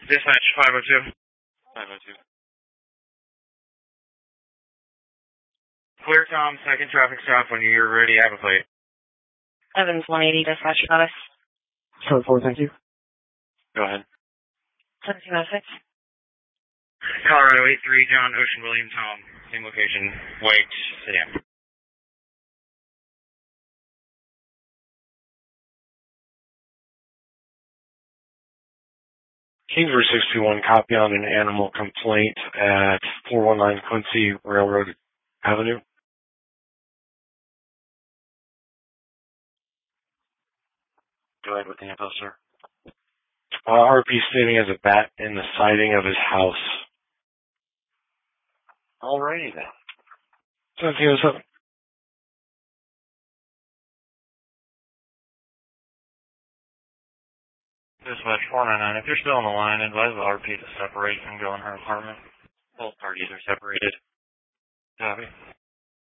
Dispatch 502. 502. Clear Tom, second traffic stop. When you're ready, have a plate. Evans 180, dispatch, got us. Code 4, thank you. Go ahead. 1706. Colorado 83, John Ocean Williams home. Same location. Wait, sedan. Kingsbury 621, copy on an animal complaint at 419 Quincy Railroad Avenue. Go ahead with the info, sir. RP stating as a bat in the siding of his house. Alrighty then. 1707. Dispatch 499. If you're still on the line, advise the RP to separate and go in her apartment. Both parties are separated. Copy.